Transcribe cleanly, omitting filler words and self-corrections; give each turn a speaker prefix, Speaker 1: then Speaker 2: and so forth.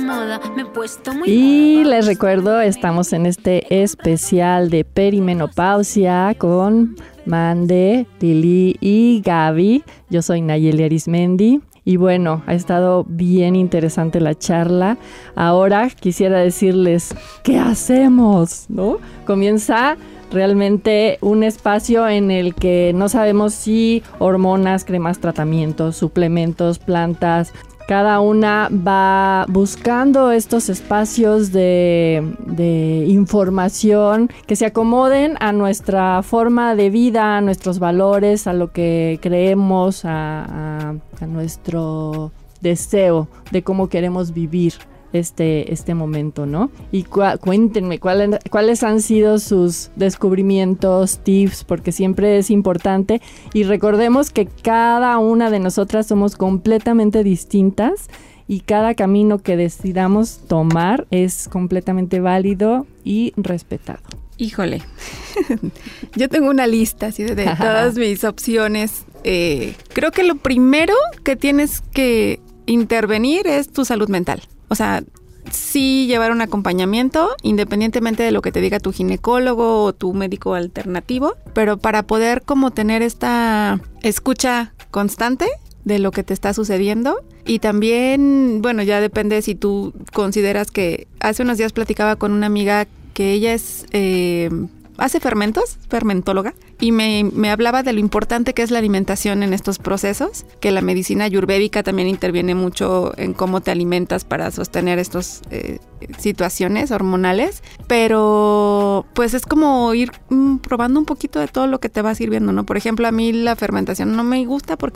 Speaker 1: moda, me he puesto muy
Speaker 2: Y les recuerdo, estamos en este especial de perimenopausia con Mande, Lili y Gaby. Yo soy Nayeli Arismendi. Y bueno, ha estado bien interesante la charla. Ahora quisiera decirles, ¿qué hacemos? ¿No? Comienza realmente un espacio en el que no sabemos si hormonas, cremas, tratamientos, suplementos, plantas, cada una va buscando estos espacios de información que se acomoden a nuestra forma de vida, a nuestros valores, a lo que creemos, a nuestro deseo de cómo queremos vivir este momento, ¿no? Y cuéntenme cuáles han sido sus descubrimientos, tips, porque siempre es importante. Y recordemos que cada una de nosotras somos completamente distintas y cada camino que decidamos tomar es completamente válido y respetado.
Speaker 3: Híjole, yo tengo una lista así de todas mis opciones. Creo que lo primero que tienes que intervenir es tu salud mental. O sea, sí llevar un acompañamiento, independientemente de lo que te diga tu ginecólogo o tu médico alternativo, pero para poder como tener esta escucha constante de lo que te está sucediendo. Y también, bueno, ya depende si tú consideras que... Hace unos días platicaba con una amiga que ella es... hace fermentos, fermentóloga, y me hablaba de lo importante que es la alimentación en estos procesos, que la medicina ayurvédica también interviene mucho en cómo te alimentas para sostener estas situaciones hormonales, pero pues es como ir probando un poquito de todo lo que te va sirviendo, ¿no? Por ejemplo, a mí la fermentación no me gusta porque